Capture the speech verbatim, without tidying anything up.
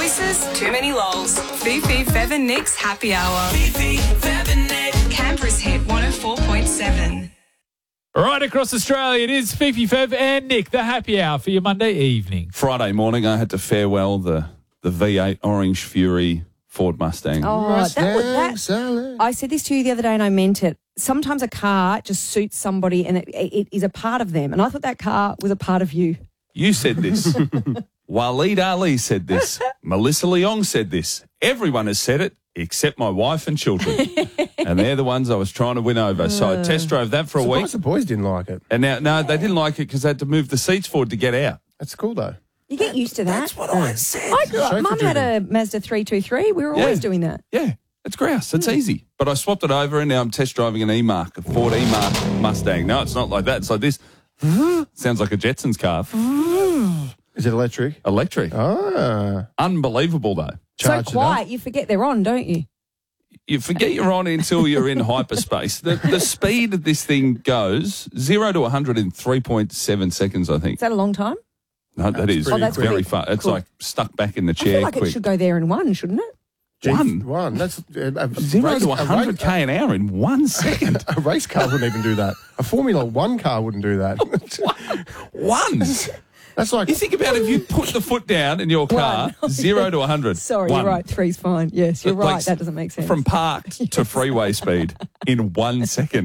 voices, too many lols. Fifi, Fev and Nick's Happy Hour. Fifi, Fev and Nick. Canberra's hit one oh four point seven. Right across Australia, it is Fifi, Fev and Nick, the happy hour for your Monday evening. Friday morning, I had to farewell the, the V eight Orange Fury Ford Mustang. Oh, that, was- that, salad. I said this to you the other day and I meant it. Sometimes a car just suits somebody and it, it is a part of them. And I thought that car was a part of you. You said this. Waleed Ali said this. Melissa Leong said this. Everyone has said it except my wife and children. And they're the ones I was trying to win over. So I test drove that for a week. Surprised the boys didn't like it. And now, no, they didn't like it because they had to move the seats forward to get out. That's cool, though. You get used to that. That's what I said. I grew up, Chauffeur Mum had a Mazda three two three. We were Yeah. always doing that. Yeah, it's grouse. It's easy. But I swapped it over and now I'm test driving an E-Mark, a Ford E-Mark Mustang. No, it's not like that. It's like this. Sounds like a Jetsons car. Is it electric? Electric. Ah. Unbelievable, though. Charge so it quiet, you forget they're on, don't you? You forget you're on until you're in hyperspace. The, the speed that this thing goes, zero to one hundred in three point seven seconds, I think. Is that a long time? No, that is pretty Oh, that's very pretty fast. It's cool. like stuck back in the I chair feel like quick. it should go there in one, shouldn't it? Gee, One. One. That's uh, a, a Zero race, to a one hundred race- k an hour in one second. A race car wouldn't even do that. A Formula One car wouldn't do that. One. That's like You think about if you put the foot down in your car, One. zero to one hundred. Sorry, One. you're right. Three's fine. Yes, you're Like right. That doesn't make sense. From parked to freeway speed in one second.